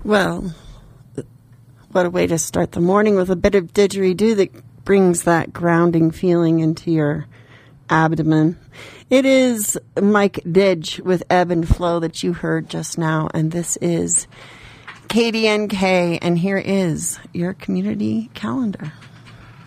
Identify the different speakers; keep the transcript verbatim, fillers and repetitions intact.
Speaker 1: Well, what a way to start the morning with a bit of didgeridoo that brings that grounding feeling into your abdomen. It is Mike Didge with Ebb and Flow that you heard just now, and this is K D N K, and here is your community calendar.